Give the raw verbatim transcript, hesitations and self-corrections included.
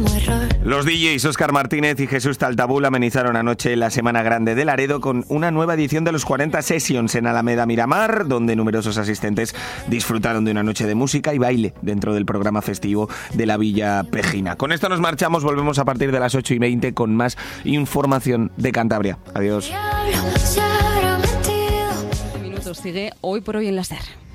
Los D Js Óscar Martínez y Jesús Taltabul amenizaron anoche la Semana Grande de Laredo con una nueva edición de los cuarenta Sessions en Alameda Miramar, donde numerosos asistentes disfrutaron de una noche de música y baile dentro del programa festivo de la Villa Pejina. Con esto nos marchamos, volvemos a partir de las ocho y veinte con más información de Cantabria. Adiós. Minutos sigue Hoy por Hoy en la SER.